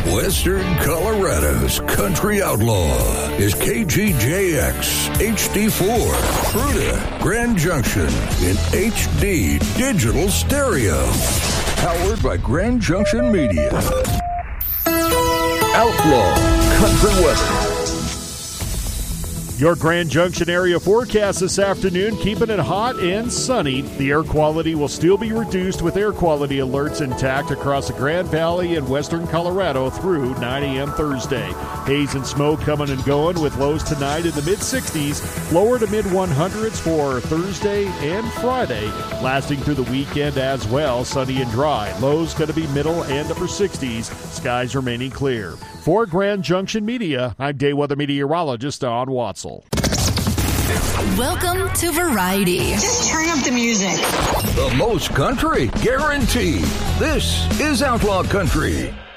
Western Colorado's country outlaw is KGJX HD4, Fruita, Grand Junction in HD digital stereo. Powered by Grand Junction Media. Outlaw Country Weather. Your Grand Junction area forecast this afternoon, keeping it hot and sunny. The air quality will still be reduced with air quality alerts intact across the Grand Valley and western Colorado through 9 a.m. Thursday. Haze and smoke coming and going with lows tonight in the mid-60s, lower to mid-100s for Thursday and Friday, lasting through the weekend as well, sunny and dry. Lows going to be middle and upper 60s, skies remaining clear. For Grand Junction Media, I'm day weather meteorologist Don Watzel. Welcome to Variety. Just turn up the music. The most country, guaranteed. This is Outlaw Country.